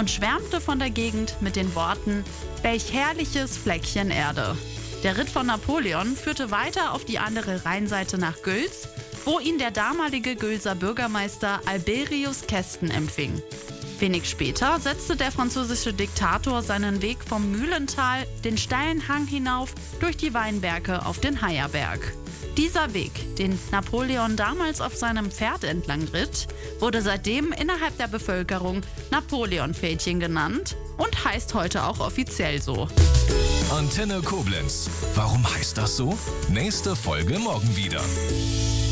und schwärmte von der Gegend mit den Worten: Welch herrliches Fleckchen Erde. Der Ritt von Napoleon führte weiter auf die andere Rheinseite nach Güls, wo ihn der damalige Gülser Bürgermeister Alberius Kesten empfing. Wenig später setzte der französische Diktator seinen Weg vom Mühlental den steilen Hang hinauf durch die Weinberge auf den Hayerberg. Dieser Weg, den Napoleon damals auf seinem Pferd entlang ritt, wurde seitdem innerhalb der Bevölkerung Napoleonpfädchen genannt und heißt heute auch offiziell so. Antenne Koblenz. Warum heißt das so? Nächste Folge morgen wieder.